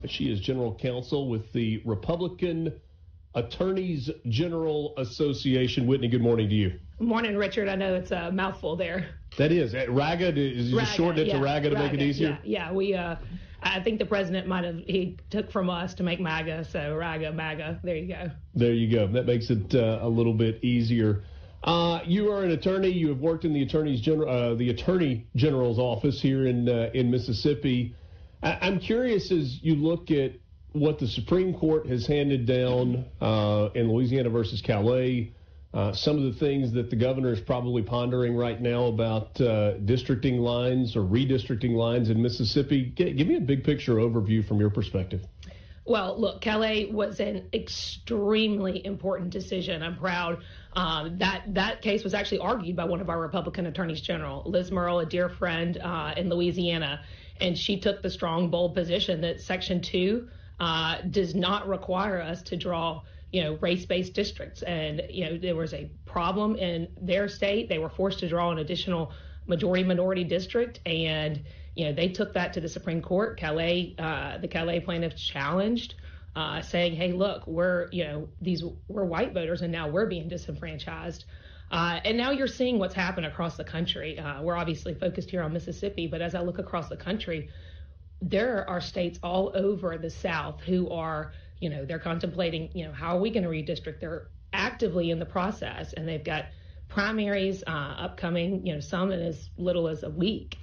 She is general counsel with the Republican Attorneys General Association. Whitney, good morning to you. Good morning, Richard. I know it's a mouthful there. That is. RAGA, is you shorten it to RAGA to make it easier? Yeah. I think the president he took from us to make MAGA, so RAGA, MAGA. There you go. There you go. That makes it a little bit easier. You are an attorney. You have worked in the Attorney General's office here in Mississippi. I'm curious, as you look at what the Supreme Court has handed down in Louisiana versus Calais, some of the things that the governor is probably pondering right now about districting lines or redistricting lines in Mississippi. Give me a big picture overview from your perspective. Well, look, Calais was an extremely important decision. I'm proud that case was actually argued by one of our Republican attorneys general, Liz Murrill, a dear friend in Louisiana. And she took the strong, bold position that Section 2 does not require us to draw, race-based districts. And, there was a problem in their state. They were forced to draw an additional majority-minority district. And, they took that to the Supreme Court. The Calais plaintiffs challenged, saying, hey, look, we're white voters and now we're being disenfranchised. And now you're seeing what's happened across the country. We're obviously focused here on Mississippi, but as I look across the country, there are states all over the South who are, they're contemplating, how are we going to redistrict? They're actively in the process, and they've got primaries upcoming, some in as little as a week.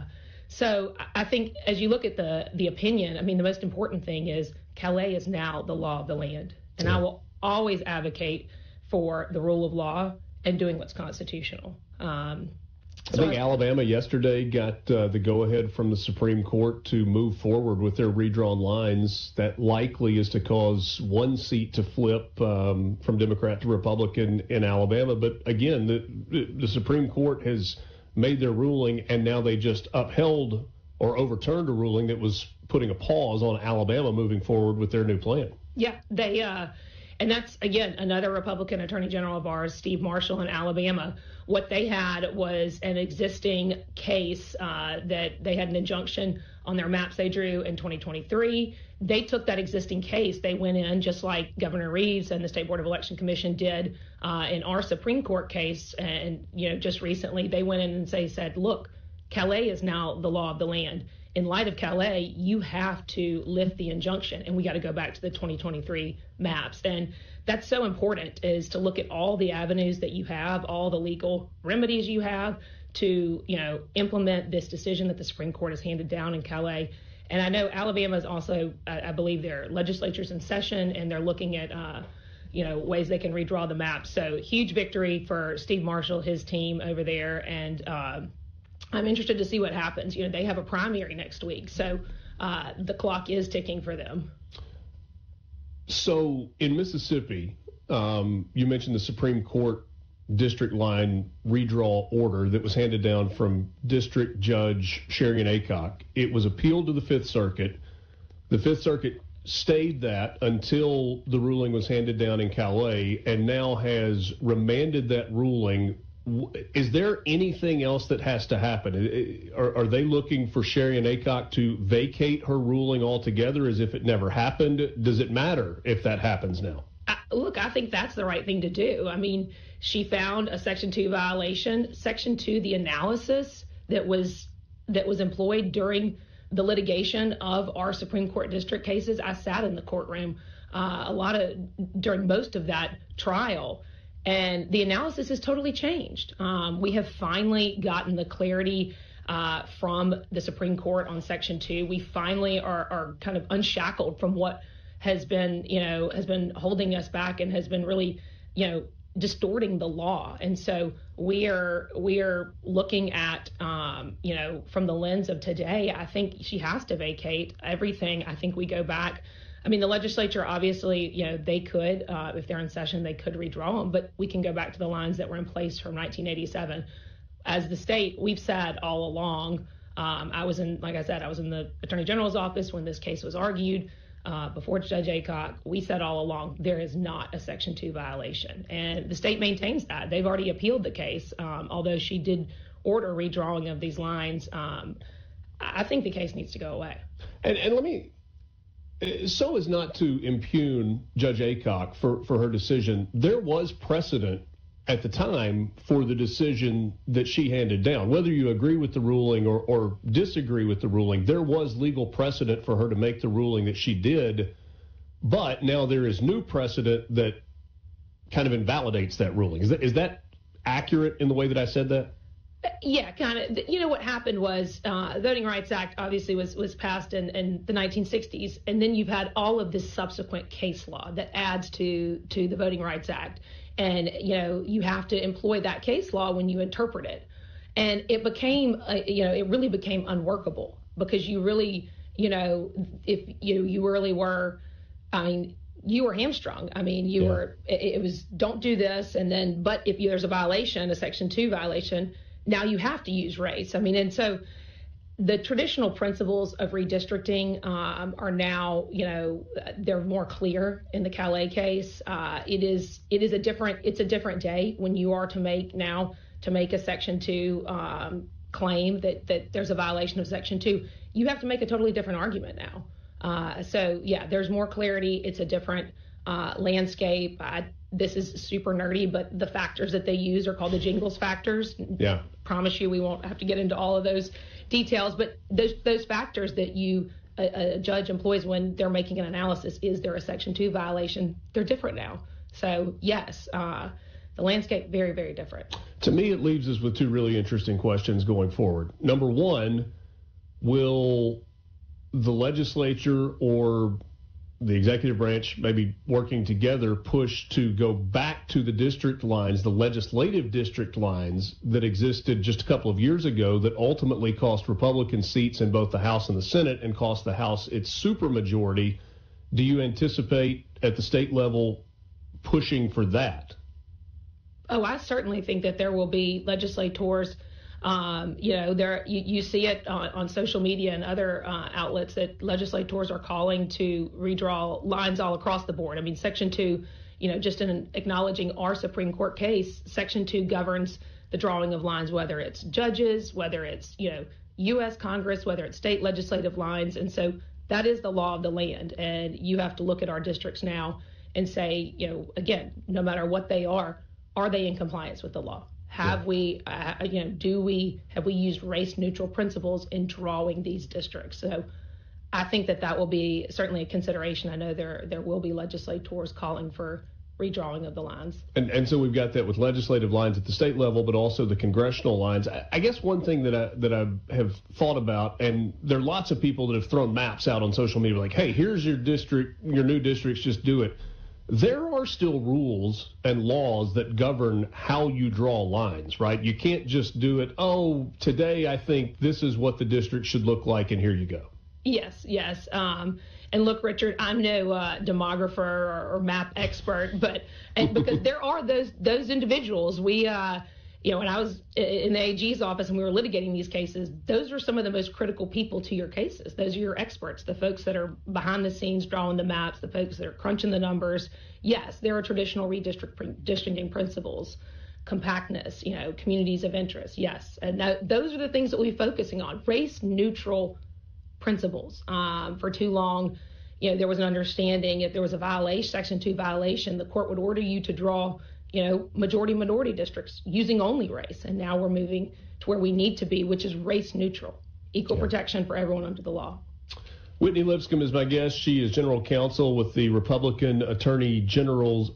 So I think as you look at the opinion, the most important thing is Calais is now the law of the land. And I will always advocate for the rule of law and doing what's constitutional. I think Alabama yesterday got the go-ahead from the Supreme Court to move forward with their redrawn lines. That likely is to cause one seat to flip from Democrat to Republican in Alabama. But again, the Supreme Court has made their ruling, and now they just upheld or overturned a ruling that was putting a pause on Alabama moving forward with their new plan. Yeah, and that's, again, another Republican Attorney General of ours, Steve Marshall in Alabama. What they had was an existing case that they had an injunction on their maps they drew in 2023. They took that existing case. They went in, just like Governor Reeves and the State Board of Election Commission did in our Supreme Court case. And, just recently they went in and said, look, Calais is now the law of the land. In light of Calais, you have to lift the injunction, and we got to go back to the 2023 maps. And that's so important, is to look at all the avenues that you have, all the legal remedies you have to, implement this decision that the Supreme Court has handed down in Calais. And I know Alabama is also, I believe their legislature's in session, and they're looking at, ways they can redraw the map. So huge victory for Steve Marshall, his team over there. And I'm interested to see what happens. They have a primary next week, so the clock is ticking for them. So in Mississippi, you mentioned the Supreme Court district line redraw order that was handed down from District Judge Sherian Aycock. It was appealed to the Fifth Circuit. The Fifth Circuit stayed that until the ruling was handed down in Calais, and now has remanded that ruling. Is there anything else that has to happen? Are they looking for Sherian Aycock to vacate her ruling altogether as if it never happened? Does it matter if that happens now? Look, I think that's the right thing to do. She found a Section 2 violation. Section 2, the analysis that was employed during the litigation of our Supreme Court district cases. I sat in the courtroom during most of that trial. And the analysis has totally changed. We have finally gotten the clarity from the Supreme Court on Section 2. We finally are kind of unshackled from what has been holding us back and has been really, distorting the law. And so we are looking at, from the lens of today. I think she has to vacate everything. I think we go back. The legislature, obviously, they could, if they're in session, they could redraw them, but we can go back to the lines that were in place from 1987. As the state, we've said all along, I was in the Attorney General's office when this case was argued before Judge Aycock. We said all along, there is not a Section 2 violation, and the state maintains that. They've already appealed the case, although she did order redrawing of these lines. I think the case needs to go away. And let me So as not to impugn Judge Aycock for her decision, there was precedent at the time for the decision that she handed down. Whether you agree with the ruling or disagree with the ruling, there was legal precedent for her to make the ruling that she did. But now there is new precedent that kind of invalidates that ruling. Is that accurate in the way that I said that? Yeah, kind of. You know, what happened was the Voting Rights Act obviously was passed in the 1960s, and then you've had all of this subsequent case law that adds to the Voting Rights Act. And, you know, you have to employ that case law when you interpret it. And it became, it really became unworkable because you really, if you really were, you were hamstrung. It was don't do this. And then, but if there's a violation, a Section 2 violation, now you have to use race. And so the traditional principles of redistricting are now, they're more clear in the Calais case. It's a different day when you are to make a Section 2 claim that there's a violation of Section 2. You have to make a totally different argument now. So yeah, there's more clarity. It's a different landscape. This is super nerdy, but the factors that they use are called the Jingles factors. Yeah. Promise you we won't have to get into all of those details, but those factors that a judge employs when they're making an analysis, is there a Section 2 violation? They're different now. So yes, the landscape very, very different. To me, it leaves us with two really interesting questions going forward. Number one, will the legislature or the executive branch maybe working together push to go back to the district lines, the legislative district lines that existed just a couple of years ago that ultimately cost Republican seats in both the House and the Senate and cost the House its supermajority? Do you anticipate at the state level pushing for that? Oh, I certainly think that there will be legislators. You see it on social media and other outlets that legislators are calling to redraw lines all across the board. Section 2, just in acknowledging our Supreme Court case, Section 2 governs the drawing of lines, whether it's judges, whether it's, U.S. Congress, whether it's state legislative lines. And so that is the law of the land. And you have to look at our districts now and say, again, no matter what they are they in compliance with the law? Have we used race neutral principles in drawing these districts? So I think that will be certainly a consideration. I know there will be legislators calling for redrawing of the lines. And so we've got that with legislative lines at the state level, but also the congressional lines. I guess one thing that I have thought about, and there are lots of people that have thrown maps out on social media like, hey, here's your district, your new districts, just do it. There are still rules and laws that govern how you draw lines, right? You can't just do it, today I think this is what the district should look like, and here you go. Yes. And look, Richard, I'm no demographer or map expert, but because there are those individuals. When I was in the AG's office and we were litigating these cases, those are some of the most critical people to your cases. Those are your experts, the folks that are behind the scenes drawing the maps, the folks that are crunching the numbers. Yes, there are traditional redistricting principles, compactness, communities of interest. Yes, and those are the things that we're focusing on. Race neutral principles. For too long, there was an understanding if there was a violation, Section 2 violation, the court would order you to draw majority minority districts using only race. And now we're moving to where we need to be, which is race neutral, equal protection for everyone under the law. Whitney Lipscomb is my guest. She is general counsel with the Republican Attorneys General.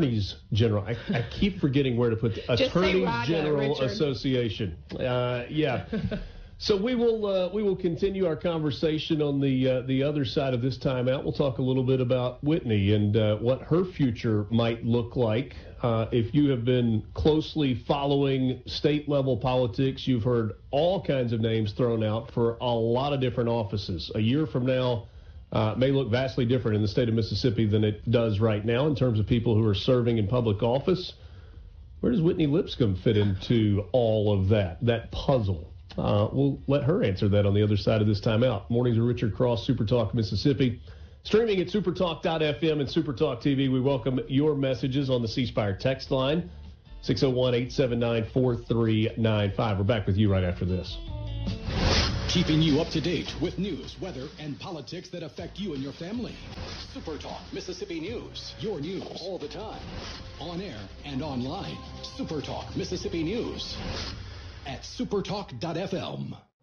I keep forgetting where to put the Attorney General Association. Yeah. So we will continue our conversation on the other side of this timeout. We'll talk a little bit about Whitney and what her future might look like. If you have been closely following state-level politics, you've heard all kinds of names thrown out for a lot of different offices. A year from now may look vastly different in the state of Mississippi than it does right now in terms of people who are serving in public office. Where does Whitney Lipscomb fit into all of that puzzle? We'll let her answer that on the other side of this timeout. Mornings with Richard Cross, Supertalk Mississippi. Streaming at supertalk.fm and Supertalk TV. We welcome your messages on the C Spire text line, 601-879-4395. We're back with you right after this. keeping you up to date with news, weather, and politics that affect you and your family. Super Talk Mississippi News. Your news all the time. On air and online. Super Talk Mississippi News at supertalk.fm.